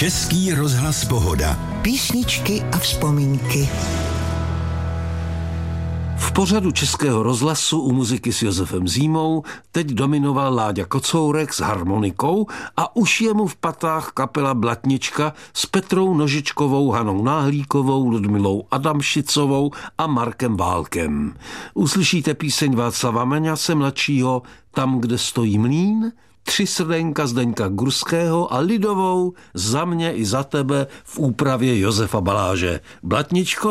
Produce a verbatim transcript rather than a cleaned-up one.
Český rozhlas Pohoda. Písničky a vzpomínky. V pořadu Českého rozhlasu u muziky s Josefem Zímou teď dominoval Láďa Kocourek s harmonikou a už je mu v patách kapela Blatnička s Petrou Nožičkovou, Hanou Náhlíkovou, Ludmilou Adamšicovou a Markem Válkem. Uslyšíte píseň Václava Meňase mladšího Tam, kde stojí mlýn, Tři srdenka Zdeňka Gurského a lidovou Za mě i za tebe v úpravě Josefa Baláže. Blatničko,